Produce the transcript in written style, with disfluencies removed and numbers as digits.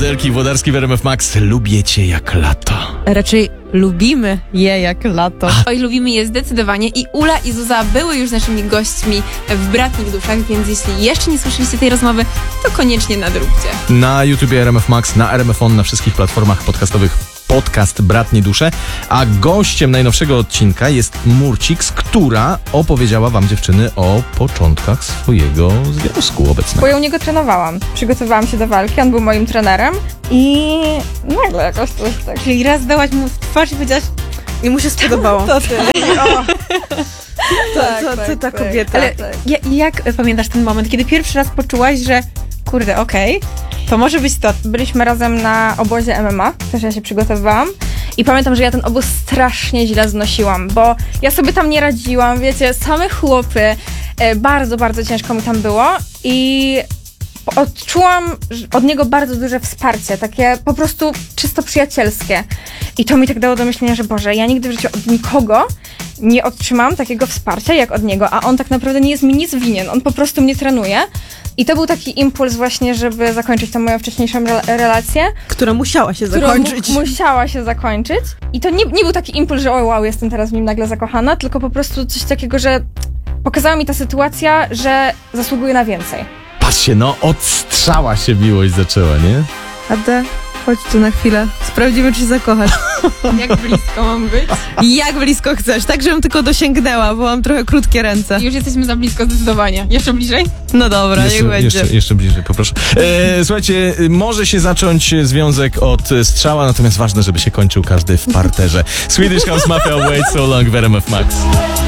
Włodarki i Włodarski w RMF Max. Lubię cię jak lato. Raczej lubimy je jak lato. Oj, lubimy je zdecydowanie i Ula i Zuza były już naszymi gośćmi w Bratnich Duszach, więc jeśli jeszcze nie słyszeliście tej rozmowy, to koniecznie nadróbcie. Na YouTubie RMF Max, na RMF On, na wszystkich platformach podcastowych podcast Bratnie Dusze, a gościem najnowszego odcinka jest Murciks, która opowiedziała wam, dziewczyny, o początkach swojego związku obecnego. Bo ja u niego trenowałam. Przygotowywałam się do walki, on był moim trenerem i nagle jakoś coś tak. Czyli raz dałaś mu w twarz i powiedziałaś, i mu się spodobało. To ty. To ta kobieta. Ale tak. jak pamiętasz ten moment, kiedy pierwszy raz poczułaś, że kurde, okej, to może być to. Byliśmy razem na obozie MMA, też ja się przygotowywałam i pamiętam, że ja ten obóz strasznie źle znosiłam, bo ja sobie tam nie radziłam, wiecie, same chłopy, bardzo, bardzo ciężko mi tam było i odczułam od niego bardzo duże wsparcie, takie po prostu czysto przyjacielskie. I to mi tak dało do myślenia, że Boże, ja nigdy w życiu od nikogo nie otrzymałam takiego wsparcia jak od niego, a on tak naprawdę nie jest mi nic winien, on po prostu mnie trenuje. I to był taki impuls właśnie, żeby zakończyć tę moją wcześniejszą relację. która musiała się zakończyć. Musiała się zakończyć. I to nie był taki impuls, że wow, jestem teraz w nim nagle zakochana, tylko po prostu coś takiego, że pokazała mi ta sytuacja, że zasługuję na więcej. Patrzcie, no od strzała się miłość zaczęła, nie? Ada, chodź tu na chwilę. Sprawdzimy, czy się zakochasz. Jak blisko mam być? Jak blisko chcesz, tak żebym tylko dosięgnęła, bo mam trochę krótkie ręce. Już jesteśmy za blisko zdecydowanie. Jeszcze bliżej? No dobra, niech będzie. Jeszcze bliżej, poproszę. Słuchajcie, może się zacząć związek od strzała, natomiast ważne, żeby się kończył każdy w parterze. Swedish House Mafia, Wait So Long w RMF Max.